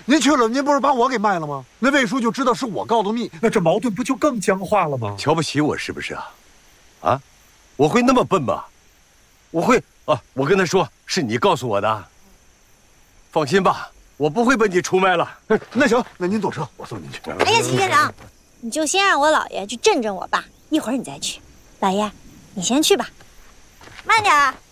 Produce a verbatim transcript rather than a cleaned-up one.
您去了，您不是把我给卖了吗？那魏叔就知道是我告的密，那这矛盾不就更僵化了吗？ 瞧不起我是不是啊？啊，我会那么笨吗？我会啊，我跟他说是你告诉我的。放心吧，我不会把你出卖了。 那行，那您坐车，我送您去。 哎呀，齐县长，你就先让我姥爷去镇镇我爸，一会儿你再去。老爷，你先去吧，慢点儿。